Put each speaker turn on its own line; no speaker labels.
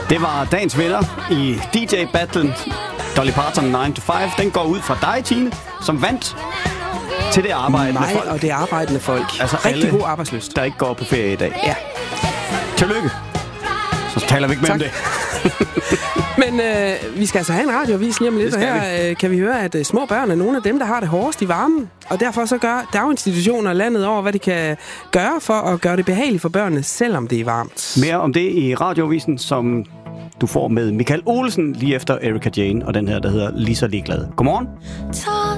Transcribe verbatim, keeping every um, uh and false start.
Det var dagens vinder i D J-battlen Dolly Parton nine to five. Den går ud fra dig, Tine, som vandt til det arbejdende
Mig
folk.
og det arbejdende folk.
Altså
rigtig
alle,
god arbejdslyst.
der ikke går på ferie i dag.
Ja.
Tillykke. Så taler vi ikke mere om det.
Men øh, vi skal altså have en radioavis lige om lidt, og her øh, kan vi høre, at øh, små børn er nogle af dem, der har det hårdest i varmen. Og derfor så gør daginstitutioner landet over, hvad de kan gøre for at gøre det behageligt for børnene, selvom det er varmt.
Mere om det i radioavisen, som du får med Michael Olsen lige efter Erika Jane, og den her, der hedder Lige så ligeglad. Godmorgen.